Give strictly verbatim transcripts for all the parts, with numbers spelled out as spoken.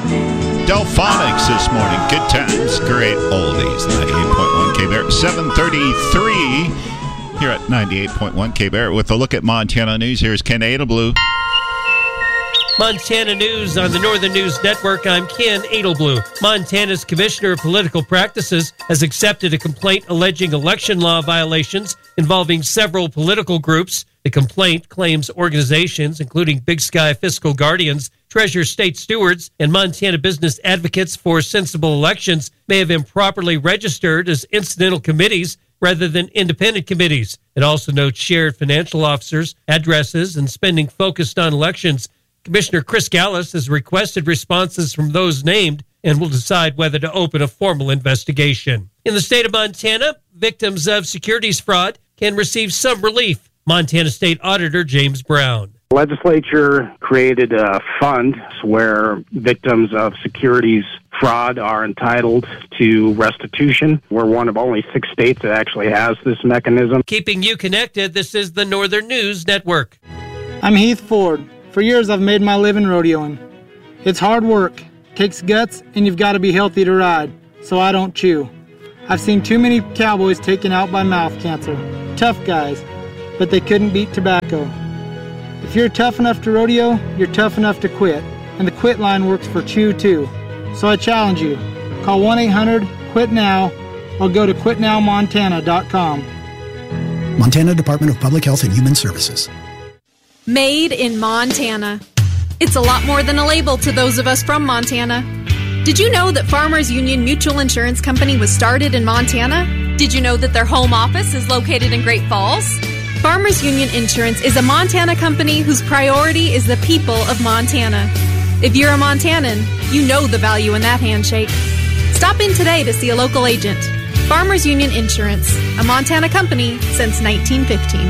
Delphonics this morning. Good times, great oldies. ninety-eight point one K-Bear. seven thirty-three here at ninety-eight point one K-Bear. With a look at Montana news, here's Ken Adelblue. Montana News on the Northern News Network. I'm Ken Adelblue. Montana's Commissioner of Political Practices has accepted a complaint alleging election law violations involving several political groups. The complaint claims organizations, including Big Sky Fiscal Guardians, Treasurer State Stewards, and Montana Business Advocates for Sensible Elections, may have improperly registered as incidental committees rather than independent committees. It also notes shared financial officers, addresses, and spending focused on elections. Commissioner Chris Gallus has requested responses from those named and will decide whether to open a formal investigation. In the state of Montana, victims of securities fraud can receive some relief. Montana State Auditor James Brown. The legislature created a fund where victims of securities fraud are entitled to restitution. We're one of only six states that actually has this mechanism. Keeping you connected, this is the Northern News Network. I'm Heath Ford. For years, I've made my living rodeoing. It's hard work, takes guts, and you've got to be healthy to ride, so I don't chew. I've seen too many cowboys taken out by mouth cancer. Tough guys, but they couldn't beat tobacco. If you're tough enough to rodeo, you're tough enough to quit, and the quit line works for chew too. So I challenge you, call one eight hundred quit now or go to quit now montana dot com. Montana Department of Public Health and Human Services. Made in Montana. It's a lot more than a label to those of us from Montana. Did you know that Farmers Union Mutual Insurance Company was started in Montana? Did you know that their home office is located in Great Falls? Farmers Union Insurance is a Montana company whose priority is the people of Montana. If you're a Montanan, you know the value in that handshake. Stop in today to see a local agent. Farmers Union Insurance, a Montana company since nineteen fifteen.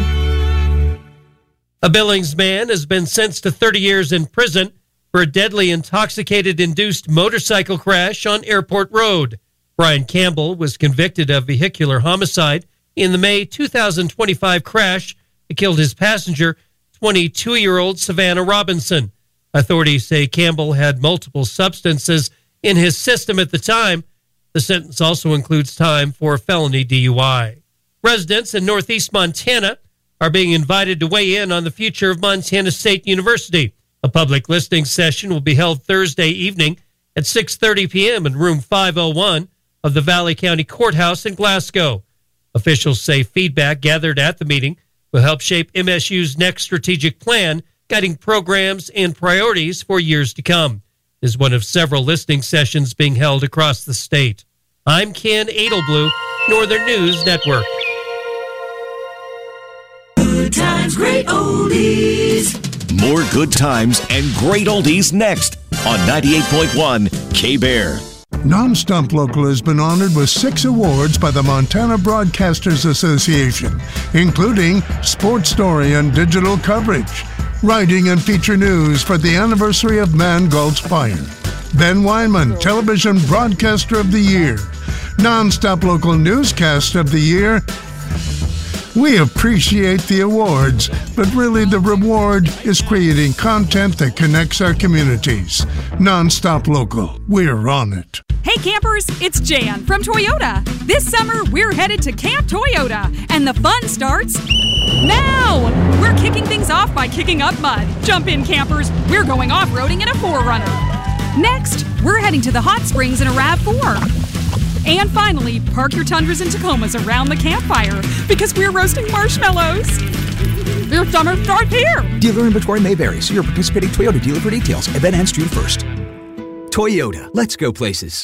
A Billings man has been sentenced to thirty years in prison for a deadly intoxicated-induced motorcycle crash on Airport Road. Brian Campbell was convicted of vehicular homicide in the May two thousand twenty-five crash that killed his passenger, twenty-two-year-old Savannah Robinson. Authorities say Campbell had multiple substances in his system at the time. The sentence also includes time for felony D U I. Residents in northeast Montana are being invited to weigh in on the future of Montana State University. A public listening session will be held Thursday evening at six thirty p.m. in room five oh one of the Valley County Courthouse in Glasgow. Officials say feedback gathered at the meeting will help shape M S U's next strategic plan, guiding programs and priorities for years to come. This is one of several listening sessions being held across the state. I'm Ken Adelblue, Northern News Network. Good times, great oldies. More good times and great oldies next on ninety-eight point one K-Bear. Non-Stump Local has been honored with six awards by the Montana Broadcasters Association, including Sports Story and Digital Coverage, Writing and Feature News for the anniversary of Man Gulch Fire, Ben Weinman, Television Broadcaster of the Year, Non-Stop Local Newscast of the Year. We appreciate the awards, but really the reward is creating content that connects our communities. Non-Stop Local, we're on it. Hey campers, it's Jan from Toyota. This summer, we're headed to Camp Toyota, and the fun starts now. We're kicking things off by kicking up mud. Jump in, campers. We're going off-roading in a four runner. Next, we're heading to the hot springs in a RAV four. And finally, park your Tundras and Tacomas around the campfire because we're roasting marshmallows. Your summer starts here. Dealer inventory may vary. See your participating Toyota dealer for details. Event ends June first. Toyota. Let's go places.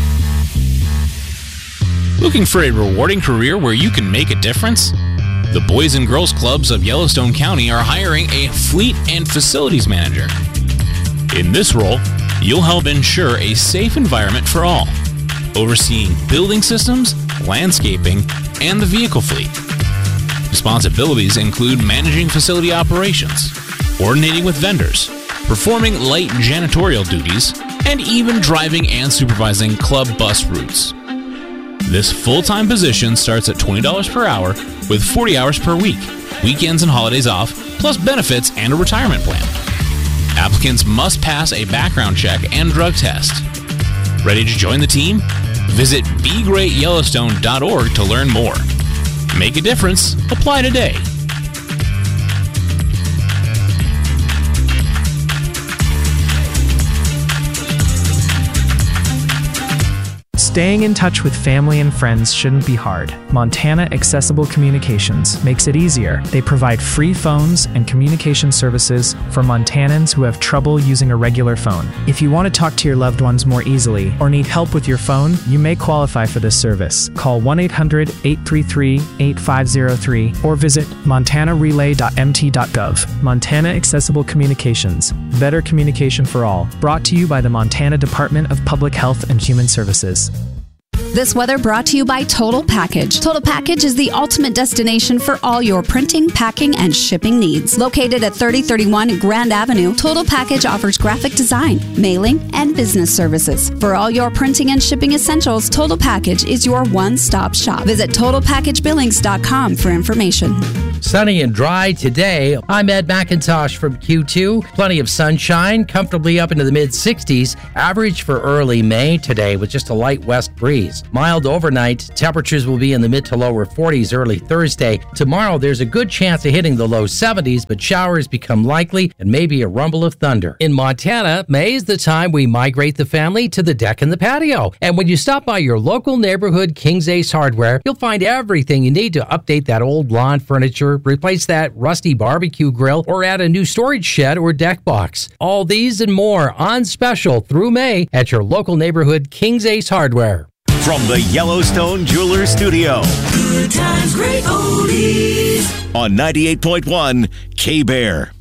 Looking for a rewarding career where you can make a difference? The Boys and Girls Clubs of Yellowstone County are hiring a fleet and facilities manager. In this role, you'll help ensure a safe environment for all, overseeing building systems, landscaping, and the vehicle fleet. Responsibilities include managing facility operations, coordinating with vendors, performing light janitorial duties, and even driving and supervising club bus routes. This full-time position starts at twenty dollars per hour with forty hours per week, weekends and holidays off, plus benefits and a retirement plan. Applicants must pass a background check and drug test. Ready to join the team? Visit be great yellowstone dot org to learn more. Make a difference. Apply today. Staying in touch with family and friends shouldn't be hard. Montana Accessible Communications makes it easier. They provide free phones and communication services for Montanans who have trouble using a regular phone. If you want to talk to your loved ones more easily or need help with your phone, you may qualify for this service. Call one eight hundred, eight three three, eight five zero three or visit montana relay dot m t dot gov. Montana Accessible Communications. Better communication for all. Brought to you by the Montana Department of Public Health and Human Services. This weather brought to you by Total Package. Total Package is the ultimate destination for all your printing, packing, and shipping needs. Located at thirty thirty-one Grand Avenue, Total Package offers graphic design, mailing, and business services. For all your printing and shipping essentials, Total Package is your one-stop shop. Visit total package billings dot com for information. Sunny and dry today. I'm Ed McIntosh from Q two. Plenty of sunshine, comfortably up into the mid sixties. Average for early May today with just a light west breeze. Mild overnight. Temperatures will be in the mid to lower forties early Thursday. Tomorrow, there's a good chance of hitting the low seventies, but showers become likely and maybe a rumble of thunder. In Montana, May is the time we migrate the family to the deck and the patio. And when you stop by your local neighborhood King's Ace Hardware, you'll find everything you need to update that old lawn furniture, replace that rusty barbecue grill, or add a new storage shed or deck box. All these and more on special through May at your local neighborhood King's Ace Hardware. From the Yellowstone Jeweler Studio. Good times, great oldies. On ninety-eight point one K-Bear.